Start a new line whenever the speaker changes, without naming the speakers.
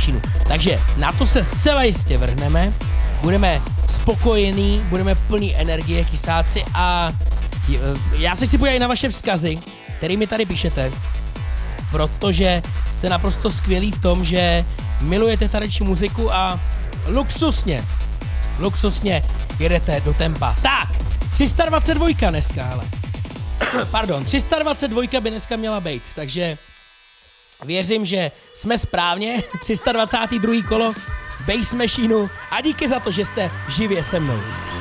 Machine. Takže na to se zcela jistě vrhneme, budeme spokojení, budeme plný energie, kysáci a já se chci podívat na vaše vzkazy, který mi tady píšete, protože jste naprosto skvělí v tom, že milujete taneční muziku a luxusně jedete do tempa. Tak, 322 dneska, ale. Pardon, 322 by dneska měla být, takže věřím, že jsme správně, 322. kolo Bass Machineu a díky za to, že jste živě se mnou.